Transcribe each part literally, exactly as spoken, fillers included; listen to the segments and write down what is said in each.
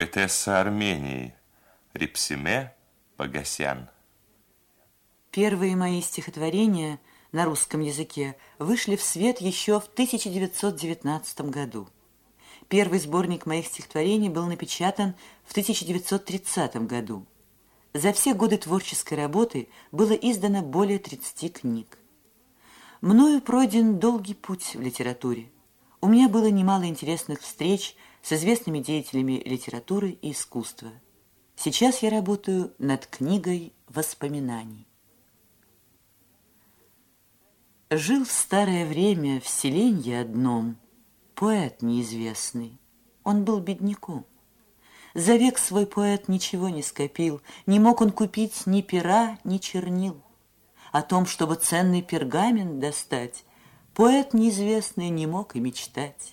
Поэтесса Армении Репсиме Погосян. Первые мои стихотворения на русском языке вышли в свет еще в тысяча девятьсот девятнадцатом году. Первый сборник моих стихотворений был напечатан в тысяча девятьсот тридцатом году. За все годы творческой работы было издано более тридцати книг. Мною пройден долгий путь в литературе. У меня было немало интересных встреч с известными деятелями литературы и искусства. Сейчас я работаю над книгой воспоминаний. Жил в старое время в селенье одном поэт неизвестный. Он был бедняком. За век свой поэт ничего не скопил, не мог он купить ни пера, ни чернил. О том, чтобы ценный пергамент достать, поэт неизвестный не мог и мечтать.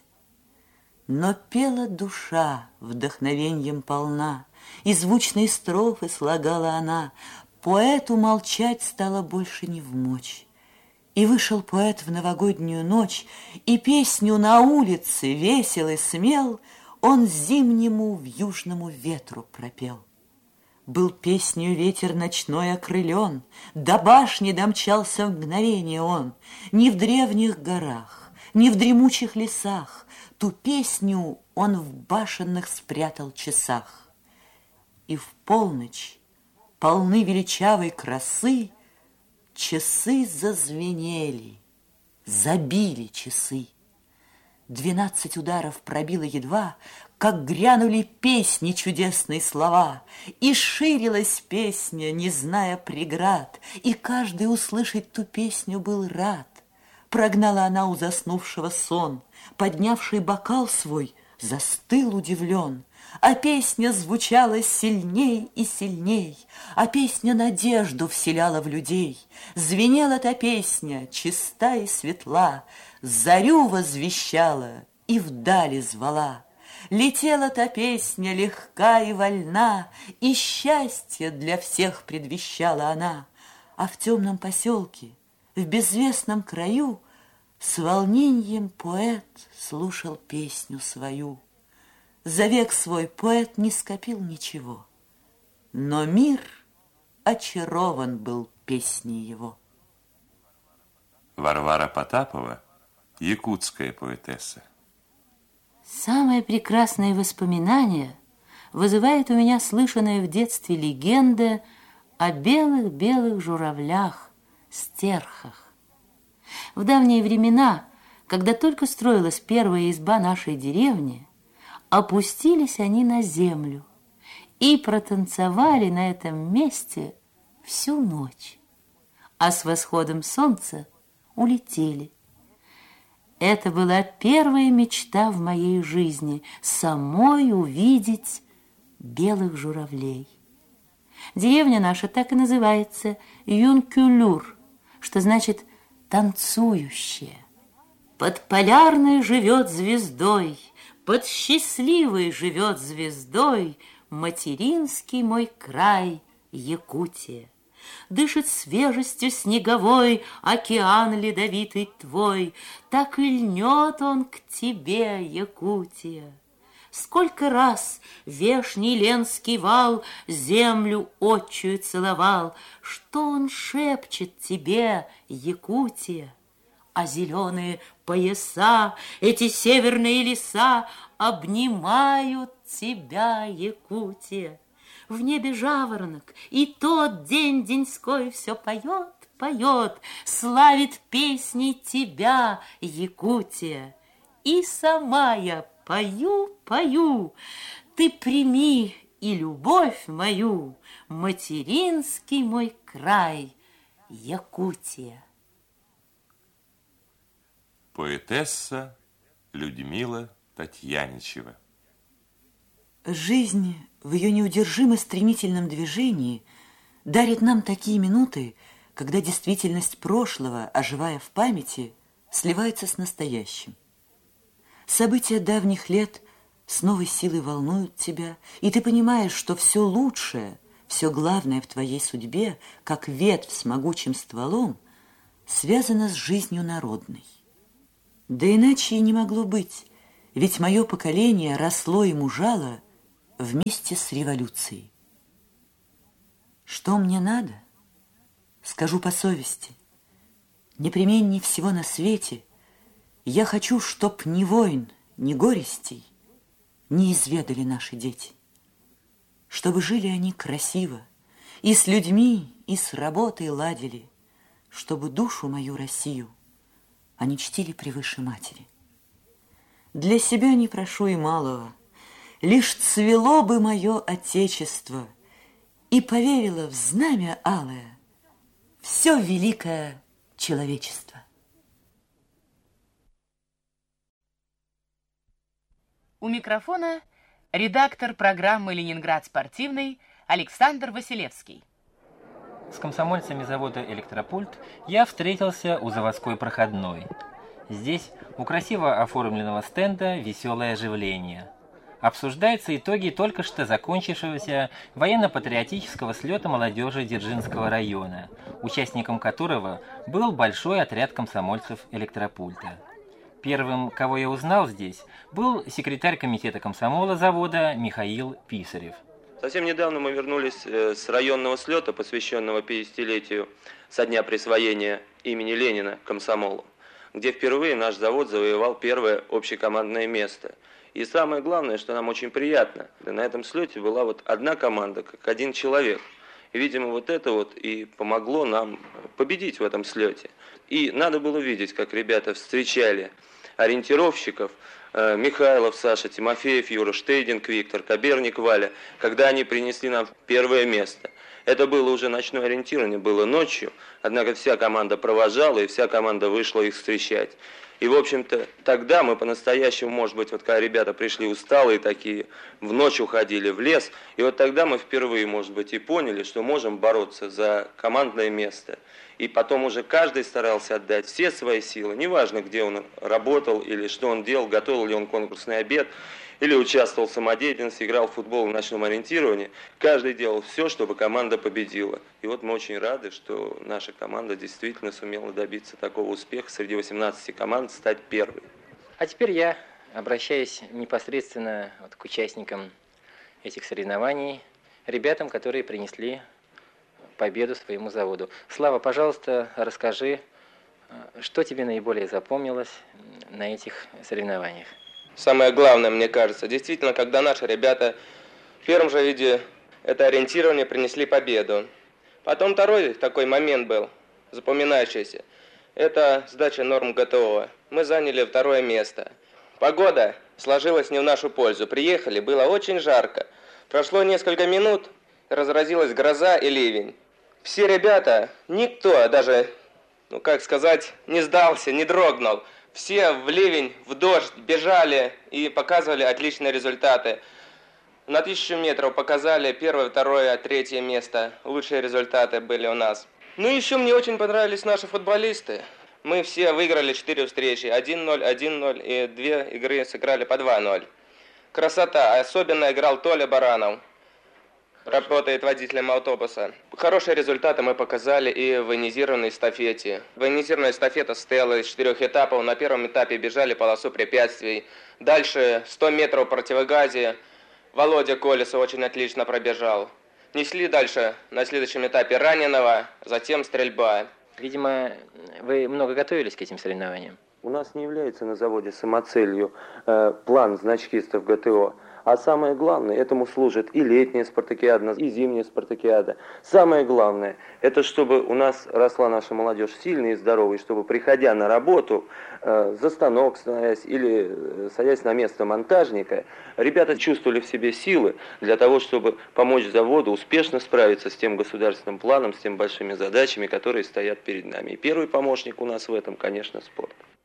Но пела душа, вдохновеньем полна, и звучные строфы слагала она. Поэту молчать стало больше не вмочь. И вышел поэт в новогоднюю ночь, и песню на улице, весел и смел, он зимнему вьюжному ветру пропел. Был песнью ветер ночной окрылен, до башни домчался в мгновение он. Ни в древних горах, ни в дремучих лесах ту песню он в башенных спрятал часах. И в полночь, полны величавой красы, часы зазвенели, забили часы. Двенадцать ударов пробило едва, как грянули песни чудесные слова, и ширилась песня, не зная преград, и каждый услышать ту песню был рад. Прогнала она у заснувшего сон, поднявший бокал свой, застыл удивлен, а песня звучала сильней и сильней, а песня надежду вселяла в людей. Звенела та песня, чиста и светла, зарю возвещала и вдали звала. Летела та песня легка и вольна, и счастье для всех предвещала она. А в темном поселке, в безвестном краю, с волнением поэт слушал песню свою. За век свой поэт не скопил ничего, но мир очарован был песней его. Варвара Потапова, якутская поэтесса. Самое прекрасное воспоминание вызывает у меня слышанная в детстве легенда о белых-белых журавлях, стерхах. В давние времена, когда только строилась первая изба нашей деревни, опустились они на землю и протанцевали на этом месте всю ночь, а с восходом солнца улетели. Это была первая мечта в моей жизни — самой увидеть белых журавлей. Деревня наша так и называется — Юнкюлюр, что значит «танцующая». Под полярной живет звездой, под счастливой живет звездой материнский мой край Якутия. Дышит свежестью снеговой океан ледовитый твой, так и льнет он к тебе, Якутия. Сколько раз вешний ленский вал землю отчую целовал, что он шепчет тебе, Якутия? А зеленые пояса, эти северные леса обнимают тебя, Якутия. В небе жаворонок, и тот день деньской все поет, поет, славит песней тебя, Якутия. И сама я пою, пою, ты прими и любовь мою, материнский мой край, Якутия. Поэтесса Людмила Татьяничева. Жизнь в ее неудержимо стремительном движении дарит нам такие минуты, когда действительность прошлого, оживая в памяти, сливается с настоящим. События давних лет с новой силой волнуют тебя, и ты понимаешь, что все лучшее, все главное в твоей судьбе, как ветвь с могучим стволом, связано с жизнью народной. Да иначе и не могло быть, ведь мое поколение росло и мужало вместе с революцией. Что мне надо? Скажу по совести. Непременней всего на свете я хочу, чтоб ни войн, ни горестей не изведали наши дети. Чтобы жили они красиво, и с людьми, и с работой ладили, чтобы душу мою Россию они чтили превыше матери. Для себя не прошу и малого, лишь цвело бы мое Отечество и поверило в знамя алое все великое человечество. У микрофона редактор программы «Ленинград спортивный» Александр Василевский. С комсомольцами завода «Электропульт» я встретился у заводской проходной. Здесь, у красиво оформленного стенда, веселое оживление. Обсуждаются итоги только что закончившегося военно-патриотического слета молодежи Дзержинского района, участником которого был большой отряд комсомольцев «Электропульта». Первым, кого я узнал здесь, был секретарь комитета комсомола завода Михаил Писарев. Совсем недавно мы вернулись с районного слета, посвященного пятидесятилетию со дня присвоения имени Ленина комсомолу, где впервые наш завод завоевал первое общекомандное место. И самое главное, что нам очень приятно, на этом слете была вот одна команда, как один человек. И, видимо, вот это вот и помогло нам победить в этом слете. И надо было видеть, как ребята встречали ориентировщиков, Михайлов Саша, Тимофеев Юра, Штейдинг Виктор, Коберник Валя, когда они принесли нам первое место. Это было уже ночное ориентирование, было ночью, однако вся команда провожала, и вся команда вышла их встречать. И, в общем-то, тогда мы по-настоящему, может быть, вот когда ребята пришли усталые такие, в ночь уходили в лес, и вот тогда мы впервые, может быть, и поняли, что можем бороться за командное место. И потом уже каждый старался отдать все свои силы, неважно, где он работал или что он делал, готовил ли он конкурсный обед, или участвовал в самодеятельности, играл в футбол в ночном ориентировании. Каждый делал все, чтобы команда победила. И вот мы очень рады, что наша команда действительно сумела добиться такого успеха среди восемнадцати команд, стать первой. А теперь я обращаюсь непосредственно вот к участникам этих соревнований, ребятам, которые принесли победу своему заводу. Слава, пожалуйста, расскажи, что тебе наиболее запомнилось на этих соревнованиях? Самое главное, мне кажется, действительно, когда наши ребята в первом же виде это ориентирование принесли победу. Потом второй такой момент был, запоминающийся, это сдача норм ГТО. Мы заняли второе место. Погода сложилась не в нашу пользу. Приехали, было очень жарко. Прошло несколько минут, разразилась гроза и ливень. Все ребята, никто даже, ну как сказать, не сдался, не дрогнул. Все в ливень, в дождь бежали и показывали отличные результаты. На тысячу метров показали первое, второе, третье место. Лучшие результаты были у нас. Ну и еще мне очень понравились наши футболисты. Мы все выиграли четыре встречи. один ноль, один ноль и две игры сыграли по два ноль. Красота. Особенно играл Толя Баранов. Работает водителем автобуса. Хорошие результаты мы показали и в военизированной эстафете. Военизированная эстафета состояла из четырех этапов. На первом этапе бежали полосу препятствий. Дальше сто метров в противогазе. Володя Колесов очень отлично пробежал. Несли дальше на следующем этапе раненого, затем стрельба. Видимо, вы много готовились к этим соревнованиям? У нас не является на заводе самоцелью э, план значкистов ГТО. А самое главное, этому служит и летняя спартакиада, и зимняя спартакиада. Самое главное, это чтобы у нас росла наша молодежь сильной и здоровой, чтобы, приходя на работу, э, за станок становясь или э, садясь на место монтажника, ребята чувствовали в себе силы для того, чтобы помочь заводу успешно справиться с тем государственным планом, с теми большими задачами, которые стоят перед нами. И первый помощник у нас в этом, конечно, спорт.